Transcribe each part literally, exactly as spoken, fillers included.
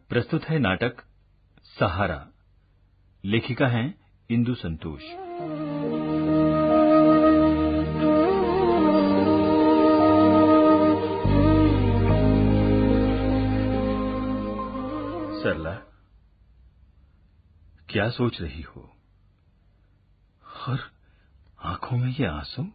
प्रस्तुत है नाटक सहारा। लेखिका हैं इंदु संतोष। सरला, क्या सोच रही हो? और आंखों में ये आंसू?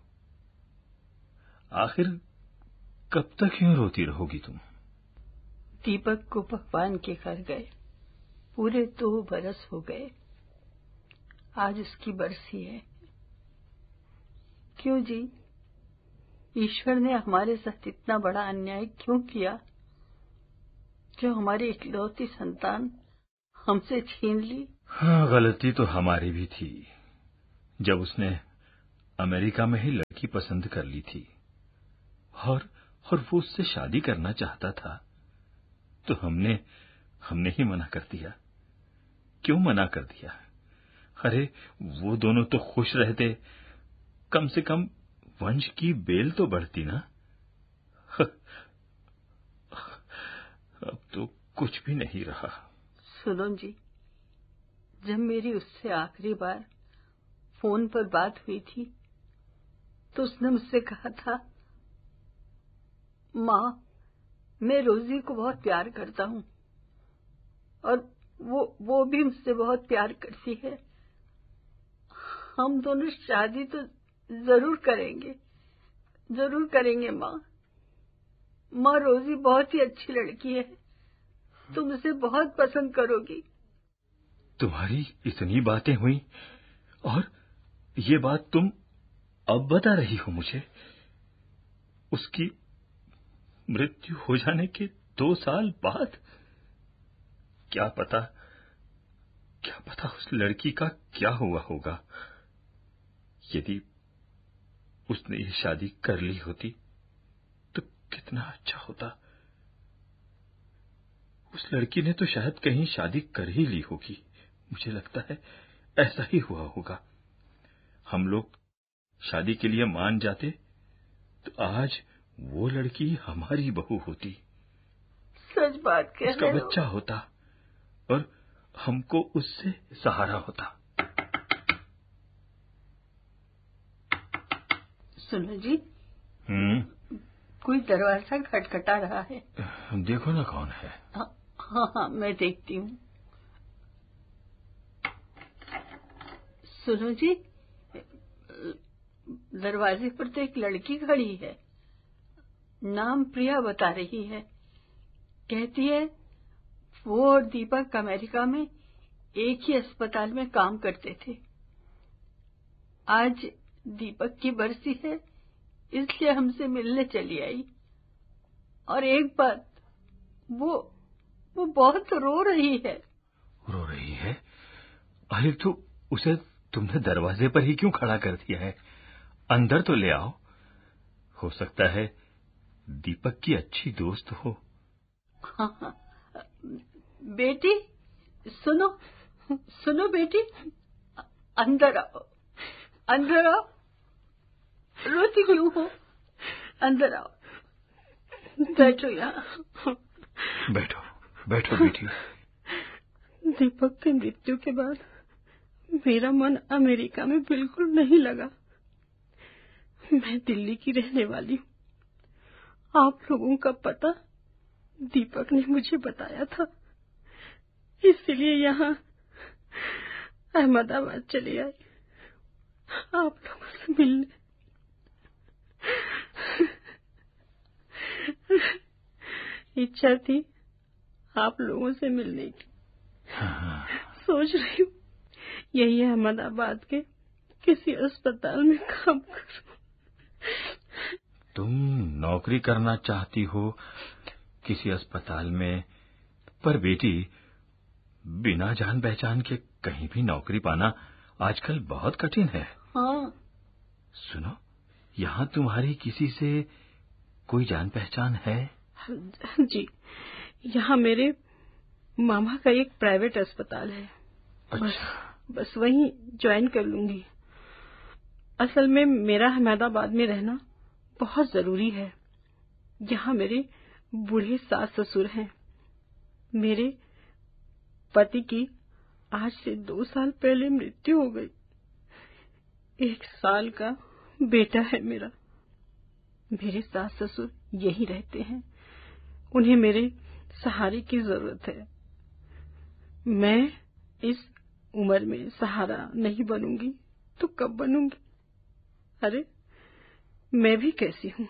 आखिर कब तक यूं रोती रहोगी तुम? दीपक को भगवान के घर गए पूरे दो बरस हो गए। आज उसकी बरसी है। क्यों जी, ईश्वर ने हमारे साथ इतना बड़ा अन्याय क्यों किया, जो हमारी इकलौती संतान हमसे छीन ली? हाँ, गलती तो हमारी भी थी जब उसने अमेरिका में ही लड़की पसंद कर ली थी और और वो उससे शादी करना चाहता था, तो हमने हमने ही मना कर दिया। क्यों मना कर दिया? अरे, वो दोनों तो खुश रहते, कम से कम वंश की बेल तो बढ़ती ना। अब तो कुछ भी नहीं रहा। सुनो जी, जब मेरी उससे आखिरी बार फोन पर बात हुई थी तो उसने मुझसे कहा था, माँ, मैं रोजी को बहुत प्यार करता हूँ और वो वो भी मुझसे बहुत प्यार करती है। हम दोनों शादी तो जरूर करेंगे, जरूर करेंगे माँ। माँ, रोजी बहुत ही अच्छी लड़की है, तुम उसे बहुत पसंद करोगी। तुम्हारी इतनी बातें हुई और ये बात तुम अब बता रही हो मुझे? उसकी मृत्यु हो जाने के दो साल बाद? क्या पता, क्या पता उस लड़की का क्या हुआ होगा। यदि उसने ये शादी कर ली होती तो कितना अच्छा होता। उस लड़की ने तो शायद कहीं शादी कर ही ली होगी। मुझे लगता है ऐसा ही हुआ होगा। हम लोग शादी के लिए मान जाते तो आज वो लड़की हमारी बहू होती। सच बात कह रहे हो। उसका बच्चा होता और हमको उससे सहारा होता। सुनो जी। हम्म कोई दरवाजा खटखटा रहा है। देखो ना कौन है। हाँ हाँ, हाँ मैं देखती हूँ। सुनो जी, दरवाजे पर तो एक लड़की खड़ी है। नाम प्रिया बता रही है। कहती है वो और दीपक अमेरिका में एक ही अस्पताल में काम करते थे। आज दीपक की बरसी है, इसलिए हमसे मिलने चली आई। और एक बात, वो वो बहुत रो रही है। रो रही है? अरे तो उसे तुमने दरवाजे पर ही क्यों खड़ा कर दिया है? अंदर तो ले आओ। हो सकता है दीपक की अच्छी दोस्त हो। हाँ हाँ, बेटी सुनो, सुनो बेटी, अंदर आओ, अंदर आओ। रोती क्यों हो? अंदर आओ, बैठो यहाँ। बैठो बैठो बेटी। दीपक की मृत्यु के बाद मेरा मन अमेरिका में बिल्कुल नहीं लगा। मैं दिल्ली की रहने वाली हूँ। आप लोगों का पता दीपक ने मुझे बताया था, इसलिए यहाँ अहमदाबाद चली आई आप लोगों से मिलने। इच्छा थी आप लोगों से मिलने की। हाँ। सोच रही हूँ यही अहमदाबाद के किसी अस्पताल में काम करूं। तुम नौकरी करना चाहती हो किसी अस्पताल में, पर बेटी बिना जान पहचान के कहीं भी नौकरी पाना आजकल बहुत कठिन है। हाँ। सुनो, यहाँ तुम्हारी किसी से कोई जान पहचान है? जी, यहाँ मेरे मामा का एक प्राइवेट अस्पताल है। अच्छा। बस, बस वहीं ज्वाइन कर लूंगी। असल में मेरा अहमदाबाद में रहना बहुत जरूरी है। यहाँ मेरे बूढ़े सास ससुर हैं। मेरे पति की आज से दो साल पहले मृत्यु हो गई। एक साल का बेटा है मेरा। मेरे सास ससुर यहीं रहते हैं, उन्हें मेरे सहारे की जरूरत है। मैं इस उम्र में सहारा नहीं बनूंगी तो कब बनूंगी? अरे मैं भी कैसी हूँ,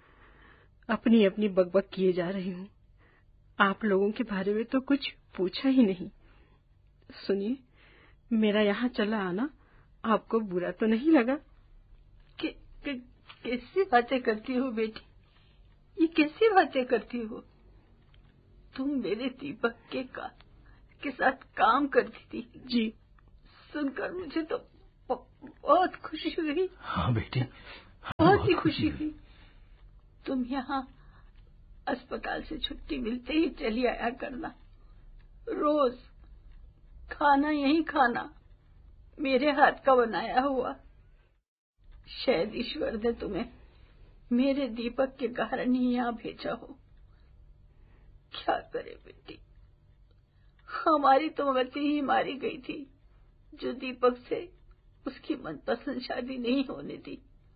अपनी अपनी बकबक किए जा रही हूँ। आप लोगों के बारे में तो कुछ पूछा ही नहीं। सुनिए, मेरा यहाँ चला आना आपको बुरा तो नहीं लगा? कि, कि, कैसी बातें करती हो बेटी, ये कैसी बातें करती हो? तुम मेरे दीपक के का के साथ काम करती थी। जी। सुनकर मुझे तो बहुत खुशी हुई। हाँ बेटी, बहुत ही खुशी हुई। तुम यहाँ अस्पताल से छुट्टी मिलते ही चली आया करना, रोज खाना यही खाना, मेरे हाथ का बनाया हुआ। शायद ईश्वर ने तुम्हें मेरे दीपक के कारण ही यहाँ भेजा हो। क्या करे बेटी, हमारी तो मति ही मारी गई थी जो दीपक से उसकी मनपसंद शादी नहीं होने दी।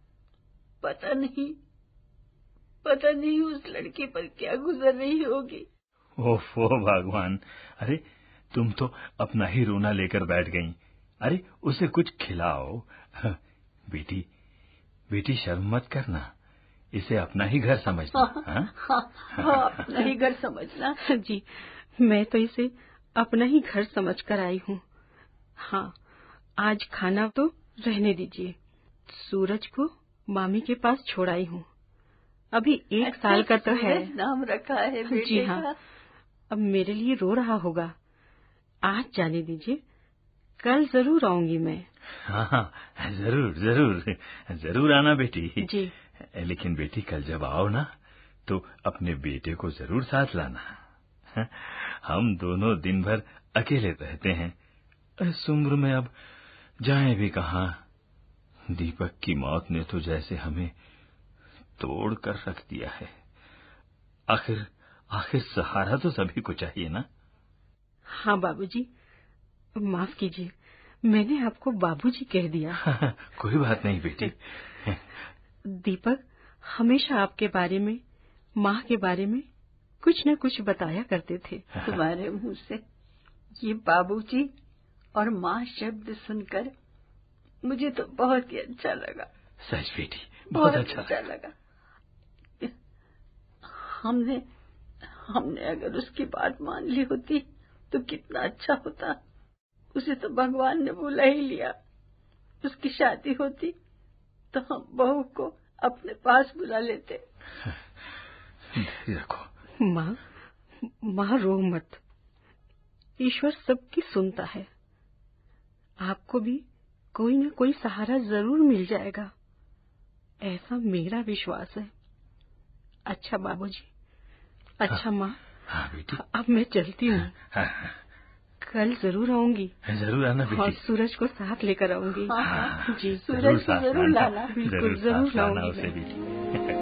पता नहीं पता नहीं उस लड़के पर क्या गुजर रही होगी। ओफो भगवान, अरे तुम तो अपना ही रोना लेकर बैठ गईं। अरे उसे कुछ खिलाओ। बेटी बेटी शर्म मत करना, इसे अपना ही घर समझना। हाँ, हाँ, हाँ, हाँ, अपना ही घर समझना। जी, मैं तो इसे अपना ही घर समझ कर आई हूँ। हाँ, आज खाना तो रहने दीजिए। सूरज को मामी के पास छोड़ आई हूँ। अभी एक अच्छा, साल का तो है। नाम रखा है बेटे जी हाँ, का। अब मेरे लिए रो रहा होगा। आज जाने दीजिए, कल जरूर आऊंगी मैं। हाँ हाँ, जरूर जरूर जरूर आना बेटी। जी। लेकिन बेटी कल जब आओ ना तो अपने बेटे को जरूर साथ लाना। हम दोनों दिन भर अकेले रहते हैं। इस उम्र में अब जाएं भी कहाँ। दीपक की मौत ने तो जैसे हमें तोड़ कर रख दिया है। आखिर आखिर सहारा तो सभी को चाहिए ना। हाँ बाबूजी, माफ कीजिए, मैंने आपको बाबूजी कह दिया। कोई बात नहीं बेटी। दीपक हमेशा आपके बारे में, माँ के बारे में कुछ न कुछ बताया करते थे। तुम्हारे मुंह से ये बाबूजी और माँ शब्द सुनकर मुझे तो बहुत ही अच्छा लगा। सच बेटी, बहुत, बहुत अच्छा, अच्छा लगा। हमने हमने अगर उसकी बात मान ली होती तो कितना अच्छा होता। उसे तो भगवान ने बुला ही लिया। उसकी शादी होती तो हम बहू को अपने पास बुला लेते। रखो। माँ, माँ रो मत, ईश्वर सबकी सुनता है। आपको भी कोई न कोई सहारा जरूर मिल जाएगा, ऐसा मेरा विश्वास है। अच्छा बाबूजी, अच्छा माँ, हाँ बेटी, अब मैं चलती हूँ। हाँ, हाँ, कल जरूर आऊंगी। जरूर आना बेटी। और सूरज को साथ लेकर आऊंगी। हाँ, हाँ, जी, सूरज को जरूर लाना। बिल्कुल जरूर लाऊंगी।